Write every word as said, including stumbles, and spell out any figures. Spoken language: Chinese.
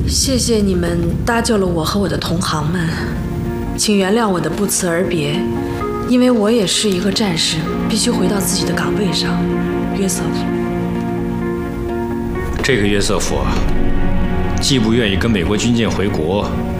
谢谢你们搭救了我和我的同行们，请原谅我的不辞而别，因为我也是一个战士，必须回到自己的岗位上。约瑟夫， 这个约瑟夫啊，既不愿意跟美国军舰回国，